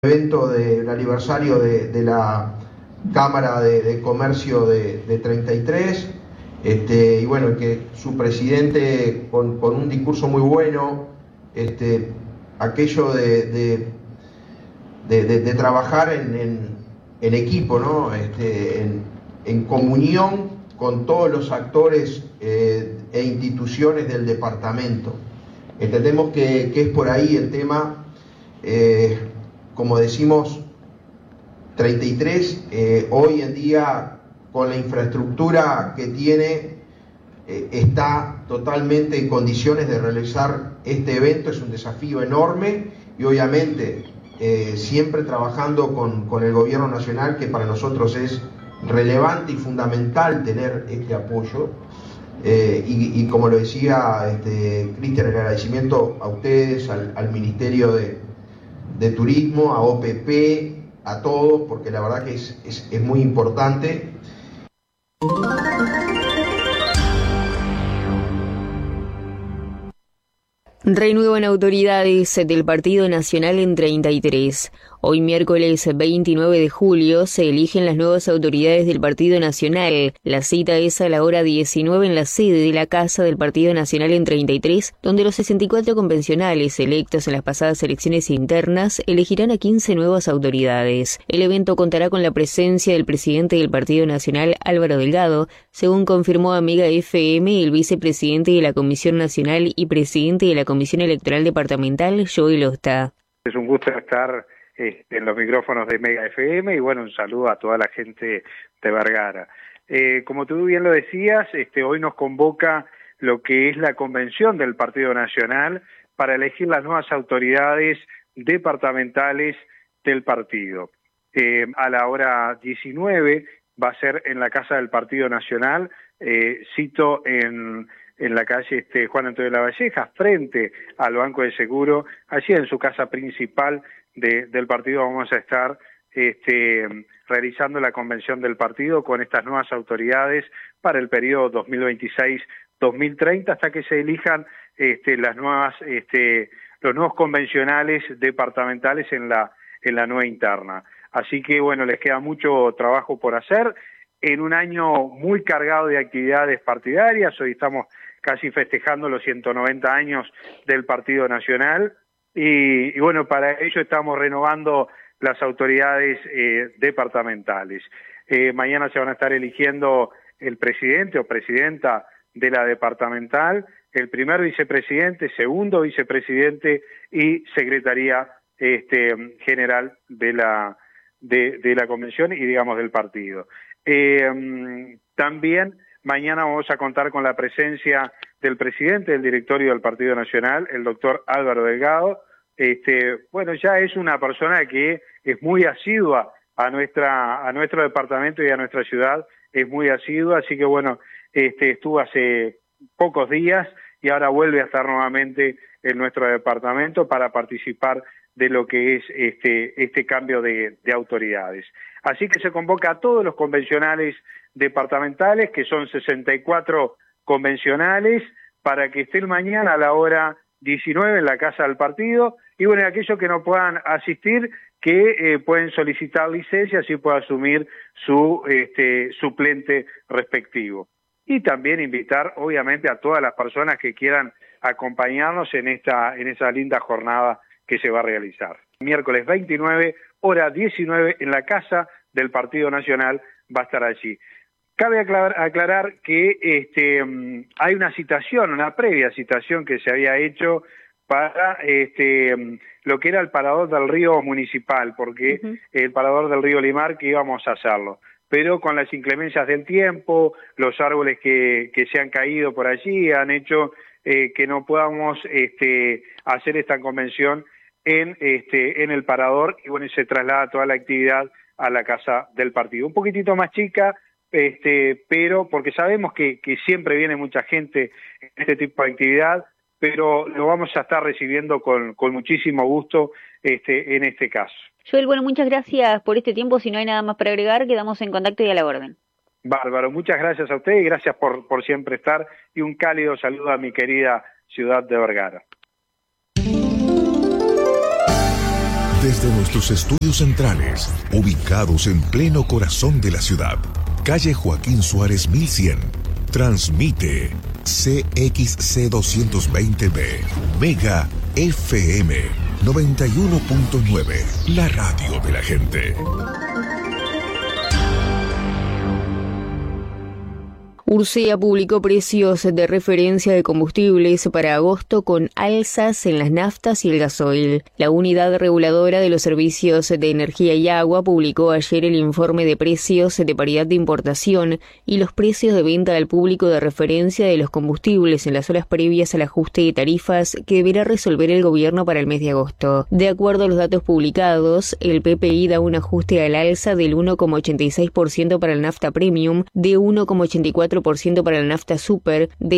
evento del aniversario de la Cámara de Comercio de 33, y bueno, que su presidente con un discurso muy bueno, aquello de trabajar en equipo, ¿no? En comunión con todos los actores e instituciones del departamento. Entendemos que es por ahí el tema. Como decimos, 33 hoy en día, con la infraestructura que tiene, está totalmente en condiciones de realizar este evento. Es un desafío enorme y obviamente siempre trabajando con el gobierno nacional, que para nosotros es relevante y fundamental tener este apoyo. Y como lo decía Cristian, el agradecimiento a ustedes, al Ministerio de Turismo, a OPP, a todos, porque la verdad que es muy importante. Renuevan autoridades del Partido Nacional en 33. Hoy miércoles 29 de julio se eligen las nuevas autoridades del Partido Nacional. La cita es a la hora 19 en la sede de la Casa del Partido Nacional en 33, donde los 64 convencionales electos en las pasadas elecciones internas elegirán a 15 nuevas autoridades. El evento contará con la presencia del presidente del Partido Nacional, Álvaro Delgado, según confirmó a Mega FM el vicepresidente de la Comisión Nacional y presidente de la Comisión Electoral Departamental, Joel Osta. Es un gusto estar en los micrófonos de Mega FM y bueno, un saludo a toda la gente de Vergara. Como tú bien lo decías, hoy nos convoca lo que es la convención del Partido Nacional para elegir las nuevas autoridades departamentales del partido. A la hora 19 va a ser en la Casa del Partido Nacional, cito en la calle Juan Antonio de la Valleja, frente al Banco de Seguro. Allí en su casa principal del partido vamos a estar realizando la convención del partido con estas nuevas autoridades para el periodo 2026-2030, hasta que se elijan los nuevos convencionales departamentales en la nueva interna. Así que bueno, les queda mucho trabajo por hacer en un año muy cargado de actividades partidarias. Hoy estamos casi festejando los 190 años del Partido Nacional y bueno, para ello estamos renovando las autoridades departamentales. Mañana se van a estar eligiendo el presidente o presidenta de la departamental, el primer vicepresidente, segundo vicepresidente y secretaría general de la convención y digamos del partido. También mañana vamos a contar con la presencia del presidente del directorio del Partido Nacional, el doctor Álvaro Delgado. Bueno, ya es una persona que es muy asidua a nuestro departamento y a nuestra ciudad, es muy asidua, así que bueno, estuvo hace pocos días y ahora vuelve a estar nuevamente en nuestro departamento para participar de lo que es este cambio de autoridades. Así que se convoca a todos los convencionales departamentales, que son 64 convencionales, para que estén mañana a la hora 19 en la Casa del Partido, y bueno, aquellos que no puedan asistir, que pueden solicitar licencia, así puede asumir su suplente respectivo. Y también invitar, obviamente, a todas las personas que quieran acompañarnos en esa linda jornada que se va a realizar. Miércoles 29, hora 19, en la Casa del Partido Nacional va a estar allí. Cabe aclarar que hay una previa citación que se había hecho para lo que era el parador del río municipal, porque el parador del río Limar que íbamos a hacerlo. Pero con las inclemencias del tiempo, los árboles que se han caído por allí han hecho que no podamos hacer esta convención en el parador, y bueno, se traslada toda la actividad a la Casa del Partido. Un poquitito más chica, pero porque sabemos que siempre viene mucha gente en este tipo de actividad, pero lo vamos a estar recibiendo con muchísimo gusto en este caso. Joel, bueno, muchas gracias por este tiempo. Si no hay nada más para agregar, quedamos en contacto y a la orden. Bárbaro, muchas gracias a usted y gracias por siempre estar, y un cálido saludo a mi querida ciudad de Vergara. Desde nuestros estudios centrales, ubicados en pleno corazón de la ciudad, calle Joaquín Suárez 1100, transmite CXC220B, Mega FM 91.9, la radio de la gente. Ursea publicó precios de referencia de combustibles para agosto con alzas en las naftas y el gasoil. La Unidad Reguladora de los Servicios de Energía y Agua publicó ayer el informe de precios de paridad de importación y los precios de venta al público de referencia de los combustibles en las horas previas al ajuste de tarifas que deberá resolver el gobierno para el mes de agosto. De acuerdo a los datos publicados, el PPI da un ajuste al alza del 1,86% para el nafta premium, de 1,84% para la nafta super, de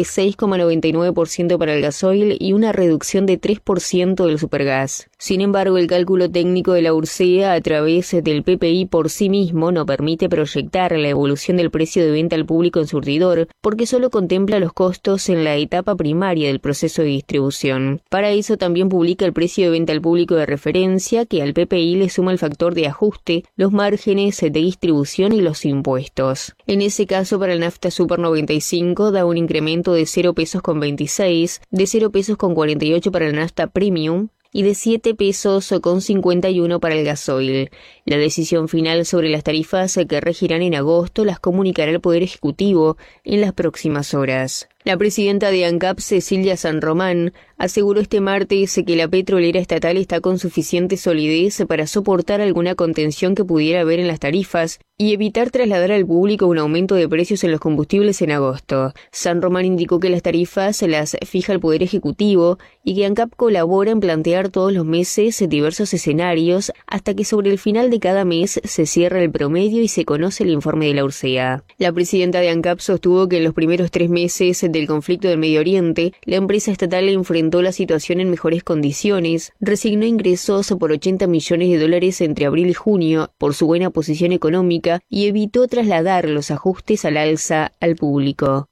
6,99% para el gasoil y una reducción de 3% del supergas. Sin embargo, el cálculo técnico de la Ursea a través del PPI por sí mismo no permite proyectar la evolución del precio de venta al público en surtidor, porque solo contempla los costos en la etapa primaria del proceso de distribución. Para eso también publica el precio de venta al público de referencia, que al PPI le suma el factor de ajuste, los márgenes de distribución y los impuestos. En ese caso, para el nafta super 95 da un incremento de 0 pesos con 26, de 0 pesos con 48 para el nafta premium y de 7 pesos con 51 para el gasoil. La decisión final sobre las tarifas que regirán en agosto las comunicará el Poder Ejecutivo en las próximas horas. La presidenta de ANCAP, Cecilia San Román, aseguró este martes que la petrolera estatal está con suficiente solidez para soportar alguna contención que pudiera haber en las tarifas y evitar trasladar al público un aumento de precios en los combustibles en agosto. San Román indicó que las tarifas las fija el Poder Ejecutivo y que ANCAP colabora en plantear todos los meses diversos escenarios hasta que sobre el final de cada mes se cierra el promedio y se conoce el informe de la Ursea. La presidenta de ANCAP sostuvo que en los primeros 3 meses del conflicto del Medio Oriente, la empresa estatal enfrentó la situación en mejores condiciones, resignó ingresos por $80 millones entre abril y junio por su buena posición económica y evitó trasladar los ajustes al alza al público.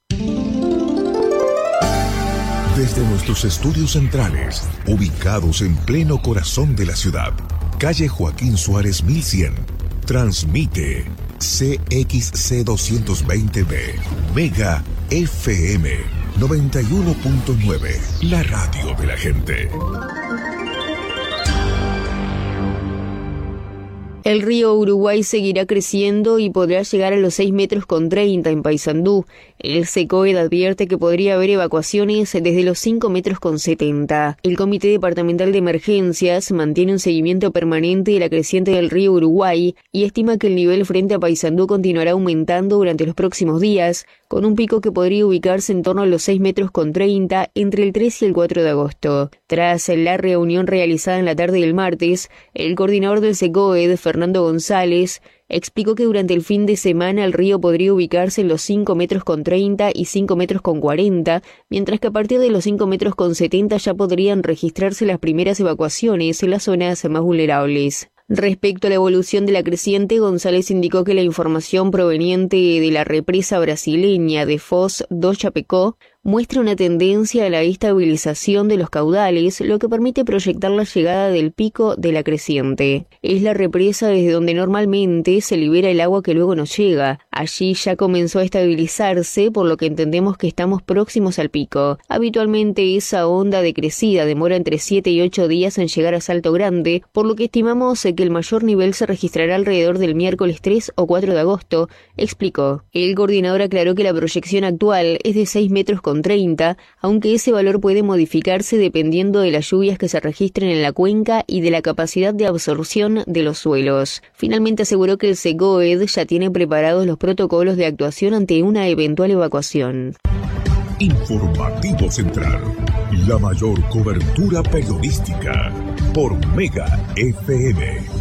Desde nuestros estudios centrales, ubicados en pleno corazón de la ciudad, calle Joaquín Suárez 1100, transmite CXC220B, Mega FM 91.9, la radio de la gente. El río Uruguay seguirá creciendo y podrá llegar a los 6,30 metros en Paysandú. El SECOED advierte que podría haber evacuaciones desde los 5,70 metros. El Comité Departamental de Emergencias mantiene un seguimiento permanente de la creciente del río Uruguay y estima que el nivel frente a Paysandú continuará aumentando durante los próximos días, con un pico que podría ubicarse en torno a los 6,30 metros entre el 3 y el 4 de agosto. Tras la reunión realizada en la tarde del martes, el coordinador del SECOED, Fernando González, explicó que durante el fin de semana el río podría ubicarse en los 5,30 metros y 5,40 metros, mientras que a partir de los 5,70 metros ya podrían registrarse las primeras evacuaciones en las zonas más vulnerables. Respecto a la evolución de la creciente, González indicó que la información proveniente de la represa brasileña de Foz do Chapecó muestra una tendencia a la estabilización de los caudales, lo que permite proyectar la llegada del pico de la creciente. Es la represa desde donde normalmente se libera el agua que luego nos llega. Allí ya comenzó a estabilizarse, por lo que entendemos que estamos próximos al pico. Habitualmente esa onda de crecida demora entre 7 y 8 días en llegar a Salto Grande, por lo que estimamos que el mayor nivel se registrará alrededor del miércoles 3 o 4 de agosto, explicó. El coordinador aclaró que la proyección actual es de 6,30 metros, aunque ese valor puede modificarse dependiendo de las lluvias que se registren en la cuenca y de la capacidad de absorción de los suelos. Finalmente aseguró que el SECOED ya tiene preparados los protocolos de actuación ante una eventual evacuación. Informativo Central, la mayor cobertura periodística por Mega FM.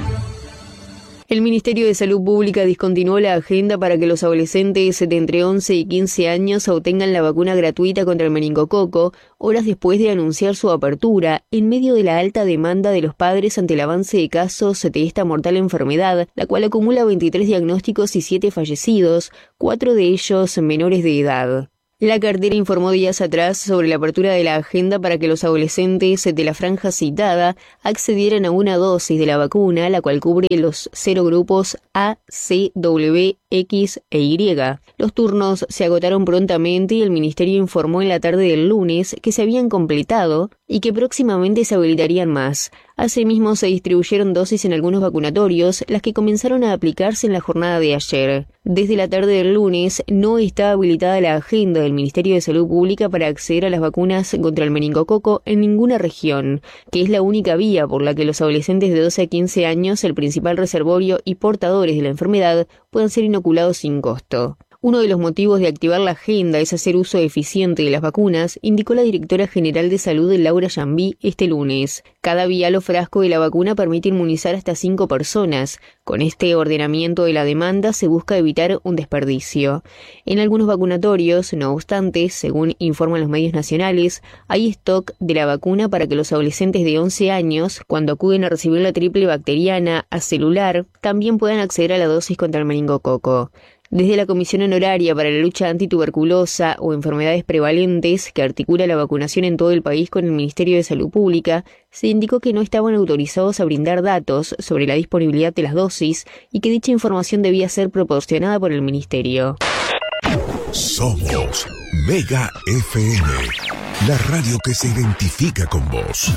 El Ministerio de Salud Pública discontinuó la agenda para que los adolescentes de entre 11 y 15 años obtengan la vacuna gratuita contra el meningococo, horas después de anunciar su apertura, en medio de la alta demanda de los padres ante el avance de casos de esta mortal enfermedad, la cual acumula 23 diagnósticos y 7 fallecidos, 4 de ellos menores de edad. La cartera informó días atrás sobre la apertura de la agenda para que los adolescentes de la franja citada accedieran a una dosis de la vacuna, la cual cubre los serogrupos A, C, W, X e Y. Los turnos se agotaron prontamente y el ministerio informó en la tarde del lunes que se habían completado y que próximamente se habilitarían más. Asimismo, se distribuyeron dosis en algunos vacunatorios, las que comenzaron a aplicarse en la jornada de ayer. Desde la tarde del lunes no está habilitada la agenda del Ministerio de Salud Pública para acceder a las vacunas contra el meningococo en ninguna región, que es la única vía por la que los adolescentes de 12 a 15 años, el principal reservorio y portadores de la enfermedad, puedan ser inoculados sin costo. Uno de los motivos de activar la agenda es hacer uso eficiente de las vacunas, indicó la directora general de salud Laura Yambí este lunes. Cada vial o frasco de la vacuna permite inmunizar hasta 5 personas. Con este ordenamiento de la demanda se busca evitar un desperdicio. En algunos vacunatorios, no obstante, según informan los medios nacionales, hay stock de la vacuna para que los adolescentes de 11 años, cuando acuden a recibir la triple bacteriana acelular, también puedan acceder a la dosis contra el meningococo. Desde la Comisión Honoraria para la Lucha Antituberculosa o Enfermedades Prevalentes, que articula la vacunación en todo el país con el Ministerio de Salud Pública, se indicó que no estaban autorizados a brindar datos sobre la disponibilidad de las dosis y que dicha información debía ser proporcionada por el Ministerio. Somos Mega FM, la radio que se identifica con vos.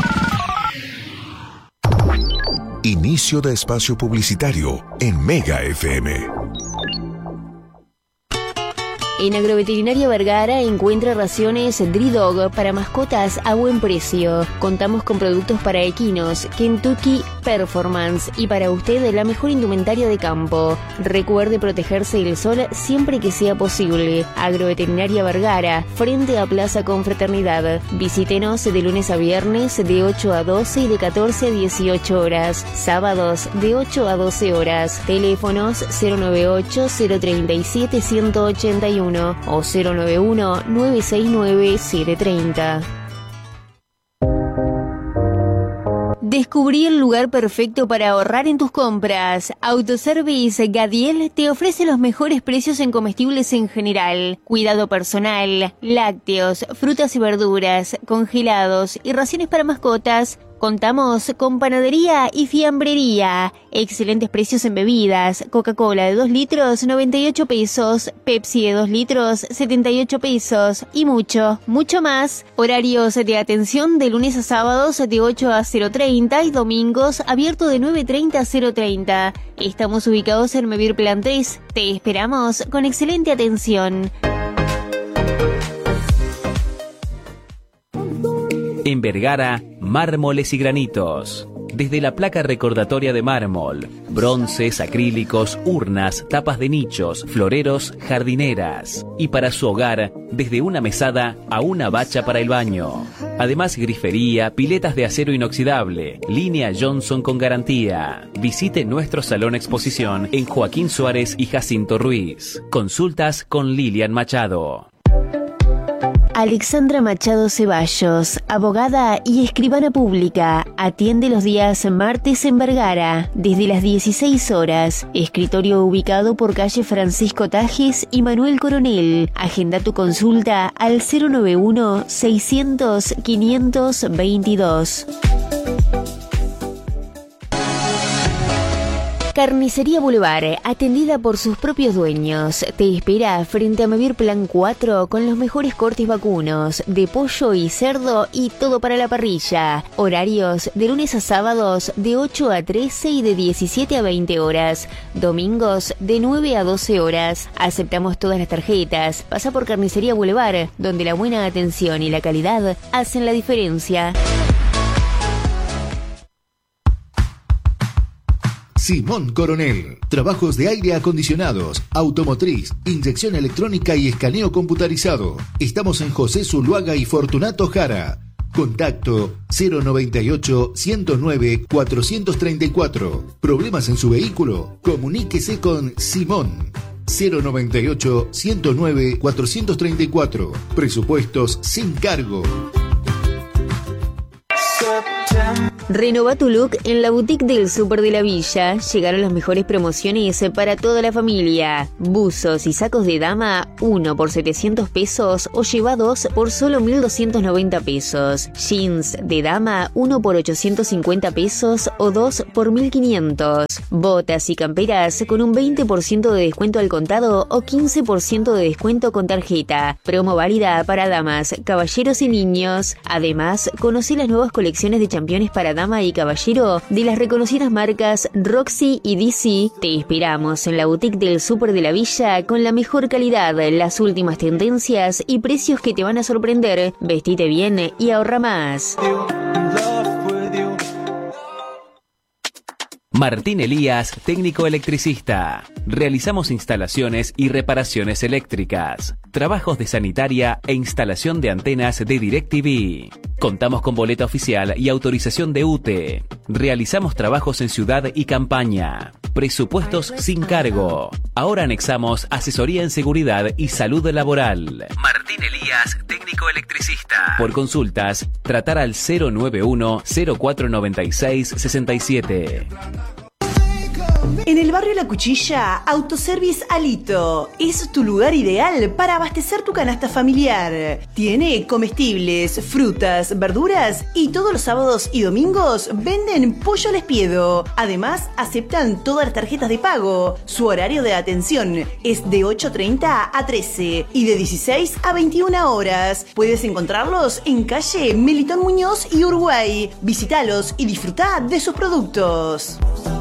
Inicio de espacio publicitario en Mega FM. En Agroveterinaria Vergara encuentra raciones Dri-Dog para mascotas a buen precio. Contamos con productos para equinos, Kentucky Performance y para usted la mejor indumentaria de campo. Recuerde protegerse del sol siempre que sea posible. Agroveterinaria Vergara, frente a Plaza Confraternidad. Visítenos de lunes a viernes de 8 a 12 y de 14 a 18 horas. Sábados de 8 a 12 horas. Teléfonos 098-037-181 o 091-969-730. Descubrí el lugar perfecto para ahorrar en tus compras. Autoservice Gadiel te ofrece los mejores precios en comestibles en general, cuidado personal, lácteos, frutas y verduras, congelados y raciones para mascotas. Contamos con panadería y fiambrería. Excelentes precios en bebidas. Coca-Cola de 2 litros, 98 pesos. Pepsi de 2 litros, 78 pesos. Y mucho, mucho más. Horarios de atención de lunes a sábados de 8 a 0:30 y domingos abierto de 9:30 a 0:30. Estamos ubicados en Mevir Plan 3. Te esperamos con excelente atención. En Vergara, mármoles y granitos. Desde la placa recordatoria de mármol, bronces, acrílicos, urnas, tapas de nichos, floreros, jardineras. Y para su hogar, desde una mesada a una bacha para el baño. Además, grifería, piletas de acero inoxidable, línea Johnson con garantía. Visite nuestro salón exposición en Joaquín Suárez y Jacinto Ruiz. Consultas con Lilian Machado. Alexandra Machado Ceballos, abogada y escribana pública, atiende los días martes en Vergara, desde las 16 horas. Escritorio ubicado por calle Francisco Tajes y Manuel Coronel. Agenda tu consulta al 091-600-522. Carnicería Boulevard, atendida por sus propios dueños, te espera frente a Mevir Plan 4 con los mejores cortes vacunos, de pollo y cerdo y todo para la parrilla. Horarios de lunes a sábados de 8 a 13 y de 17 a 20 horas. Domingos de 9 a 12 horas. Aceptamos todas las tarjetas. Pasa por Carnicería Boulevard, donde la buena atención y la calidad hacen la diferencia. Simón Coronel. Trabajos de aire acondicionados, automotriz, inyección electrónica y escaneo computarizado. Estamos en José Zuluaga y Fortunato Jara. Contacto 098-109-434. ¿Problemas en su vehículo? Comuníquese con Simón. 098-109-434. Presupuestos sin cargo. Renova tu look en la boutique del Súper de la Villa. Llegaron las mejores promociones para toda la familia. Buzos y sacos de dama, 1 por 700 pesos o lleva 2 por solo 1.290 pesos. Jeans de dama, 1 por 850 pesos o 2 por 1.500. Botas y camperas con un 20% de descuento al contado o 15% de descuento con tarjeta. Promo válida para damas, caballeros y niños. Además, conoce las nuevas colecciones de championes para dama y caballero de las reconocidas marcas Roxy y DC. Te esperamos en la boutique del Súper de la Villa con la mejor calidad, las últimas tendencias y precios que te van a sorprender. Vestite bien y ahorra más. Martín Elías, técnico electricista. Realizamos instalaciones y reparaciones eléctricas, trabajos de sanitaria e instalación de antenas de DirecTV. Contamos con boleta oficial y autorización de UTE. Realizamos trabajos en ciudad y campaña. Presupuestos sin cargo. Ahora anexamos asesoría en seguridad y salud laboral. Martín Elías, técnico electricista. Por consultas, tratar al 091 0496 67. En el barrio La Cuchilla, Autoservice Alito es tu lugar ideal para abastecer tu canasta familiar. Tiene comestibles, frutas, verduras y todos los sábados y domingos venden pollo al espiedo. Además, aceptan todas las tarjetas de pago. Su horario de atención es de 8:30 a 13 y de 16 a 21 horas. Puedes encontrarlos en calle Melitón Muñoz y Uruguay. Visítalos y disfrutá de sus productos.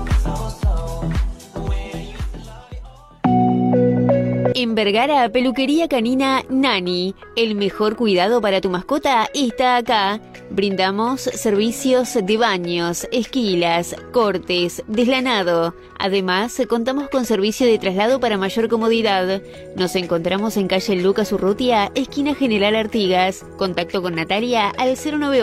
En Vergara, peluquería canina Nani. El mejor cuidado para tu mascota está acá. Brindamos servicios de baños, esquilas, cortes, deslanado. Además, contamos con servicio de traslado para mayor comodidad. Nos encontramos en calle Lucas Urrutia, esquina General Artigas. Contacto con Natalia al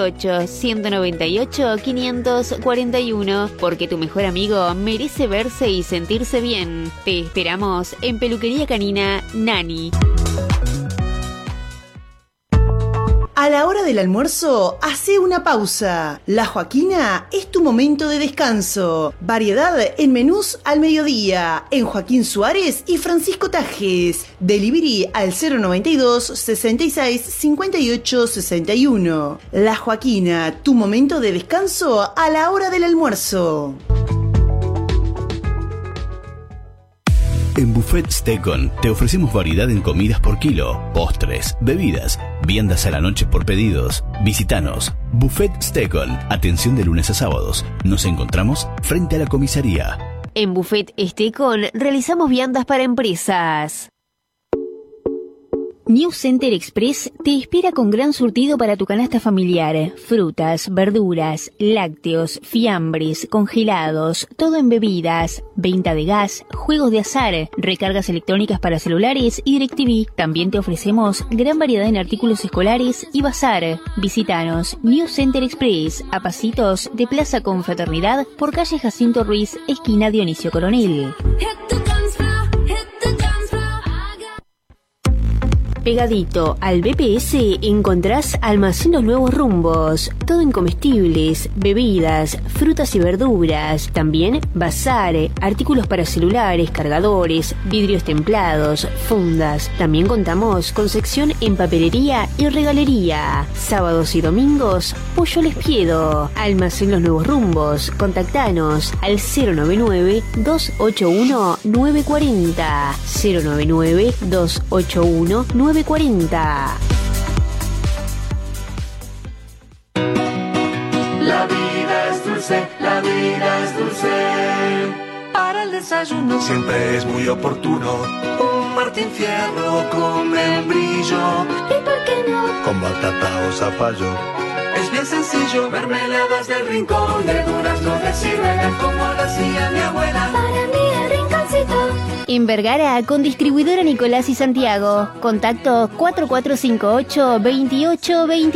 098-198-541, porque tu mejor amigo merece verse y sentirse bien. Te esperamos en peluquería canina Nani. A la hora del almuerzo, hace una pausa. La Joaquina es tu momento de descanso. Variedad en menús al mediodía, en Joaquín Suárez y Francisco Tajes. Delivery al 092 66 58 61. La Joaquina, tu momento de descanso a la hora del almuerzo. En Buffet Stekon te ofrecemos variedad en comidas por kilo, postres, bebidas, viandas a la noche por pedidos. Visítanos. Buffet Stekon. Atención de lunes a sábados. Nos encontramos frente a la comisaría. En Buffet Stekon realizamos viandas para empresas. New Center Express te espera con gran surtido para tu canasta familiar. Frutas, verduras, lácteos, fiambres, congelados, todo en bebidas, venta de gas, juegos de azar, recargas electrónicas para celulares y DirecTV. También te ofrecemos gran variedad en artículos escolares y bazar. Visítanos New Center Express, a pasitos de Plaza Confraternidad por calle Jacinto Ruiz, esquina Dionisio Coronel. Pegadito al BPS encontrás Almacén Los Nuevos Rumbos, todo en comestibles, bebidas, frutas y verduras, también bazar, artículos para celulares, cargadores, vidrios templados, fundas. También contamos con sección en papelería y regalería. Sábados y domingos, pollo al espiedo. Almacén Los Nuevos Rumbos, contactanos al 099-281-940, 099-281-940. La vida es dulce, la vida es dulce. Para el desayuno siempre es muy oportuno. Un Martín Fierro con membrillo. ¿Y por qué no? Con batata o zapallo. Es bien sencillo, mermeladas del rincón, de duraznos de ciruelas, como lo hacía mi abuela. Para mí el rinconcito. En Vergara, con distribuidora Nicolás y Santiago. Contacto 4458-2820.